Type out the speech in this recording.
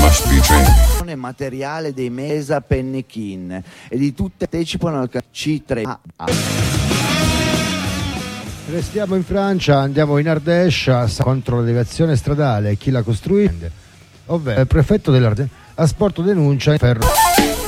must be dreaming. Materiale dei Mesa Pennekin e di tutte partecipano al C3A. Restiamo in Francia, andiamo in Ardèche contro la deviazione stradale. Chi la costruisce, ovvero il prefetto dell'Ardèche, ha sporto denuncia in ferro.